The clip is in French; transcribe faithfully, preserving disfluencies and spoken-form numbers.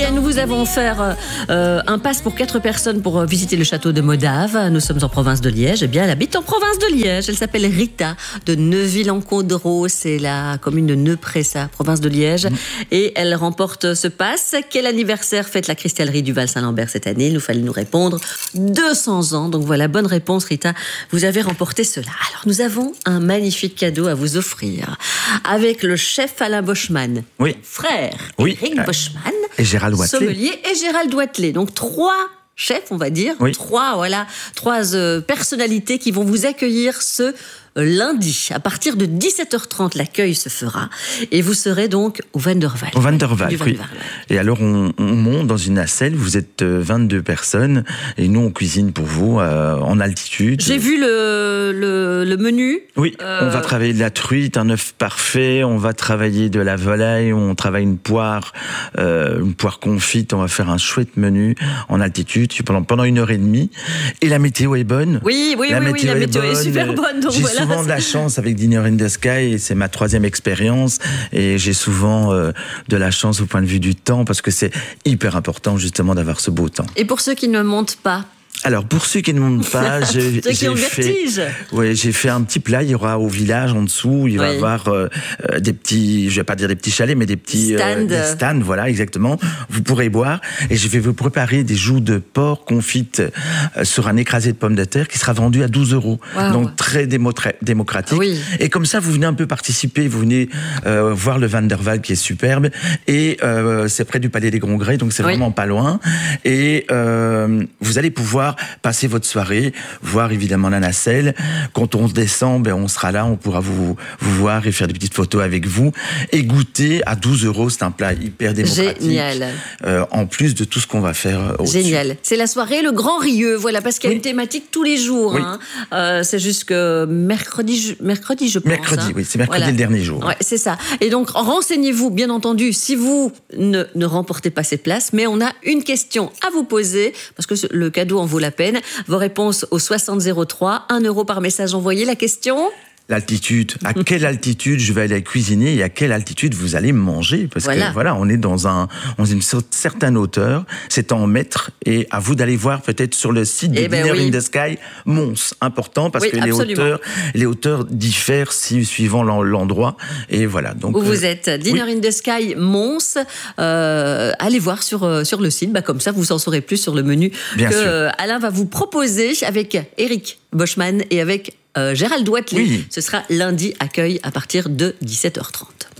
Et nous vous avons offert euh, un pass pour quatre personnes pour euh, visiter le château de Modave. Nous sommes en province de Liège. Eh bien, elle habite en province de Liège. Elle s'appelle Rita de Neuville-en-Condreau. C'est la commune de Neupressa, province de Liège. Mmh. Et elle remporte ce pass. Quel anniversaire fête la cristallerie du Val-Saint-Lambert cette année? Il nous fallait nous répondre. deux cents ans. Donc voilà, bonne réponse, Rita. Vous avez remporté cela. Alors, nous avons un magnifique cadeau à vous offrir. Avec le chef Alain Boschman. Oui. Frère. Oui. Eric euh, Boschman. Et Gérald Wathelet. Sommelier et Gérald Wathelet. Donc trois chefs, on va dire. Oui. Trois, voilà, trois euh, personnalités qui vont vous accueillir ce lundi. À partir de dix-sept heures trente, l'accueil se fera. Et vous serez donc au Van der Valk. Au Van der Valk, oui. Van der Valk. Et alors, on, on monte dans une nacelle. Vous êtes vingt-deux personnes. Et nous, on cuisine pour vous euh, en altitude. J'ai vu le, le, le menu. Oui, euh... on va travailler de la truite, un œuf parfait. On va travailler de la volaille. On travaille une poire, euh, une poire confite. On va faire un chouette menu en altitude pendant, pendant une heure et demie. Et la météo est bonne. Oui, oui, la oui, météo oui, la météo est, est super bonne. Donc J'ai voilà. souvent de la chance avec Dinner in the Sky, et c'est ma troisième expérience, et j'ai souvent euh, de la chance au point de vue du temps, parce que c'est hyper important justement d'avoir ce beau temps. Et pour ceux qui ne montent pas? Alors, pour ceux qui ne montent pas, j'ai fait, ouais, j'ai fait un petit plat. Il y aura au village en dessous, il oui. va y avoir euh, des petits, je vais pas dire des petits chalets, mais des petits stands. Euh, des stands, voilà, exactement. Vous pourrez boire, et je vais vous préparer des joues de porc confites euh, sur un écrasé de pommes de terre qui sera vendu à douze euros. Wow. Donc très démo démocratique. Oui. Et comme ça, vous venez un peu participer, vous venez euh, voir le Van der Valk qui est superbe, et euh, c'est près du Palais des Congrès, donc c'est oui. vraiment pas loin. Et euh, vous allez pouvoir passer votre soirée, voir évidemment la nacelle. Quand on descend, ben on sera là, on pourra vous, vous voir et faire des petites photos avec vous. Et goûter à douze euros, c'est un plat hyper démocratique. Génial. Euh, en plus de tout ce qu'on va faire au-dessus. Génial. C'est la soirée Le Grand Rieux, voilà, parce qu'il y a oui. une thématique tous les jours. Oui. Hein. Euh, c'est jusque mercredi, mercredi, je pense. Mercredi, hein. oui, c'est mercredi voilà. le dernier jour. Ouais, c'est ça. Et donc, renseignez-vous, bien entendu, si vous ne, ne remportez pas ces places, mais on a une question à vous poser, parce que le cadeau en vaut la peine. Vos réponses au soixante zéro trois, un euro par message envoyé. La question ? L'altitude. À quelle altitude je vais aller cuisiner et à quelle altitude vous allez manger? Parce voilà. que voilà, on est dans un, dans une certaine hauteur. C'est en mètres, et à vous d'aller voir peut-être sur le site eh de ben Dinner oui. in the Sky, Mons. Important parce oui, que les hauteurs, les hauteurs diffèrent si, suivant l'endroit. Et voilà. Donc, où euh, vous êtes. Dinner oui. in the Sky, Mons. Euh, allez voir sur, euh, sur le site. Bah, comme ça, vous en saurez plus sur le menu Bien que euh, Alain va vous proposer avec Eric Boschman et avec Euh, Gérald Wathelet. Oui. Ce sera lundi, accueil à partir de dix-sept heures trente.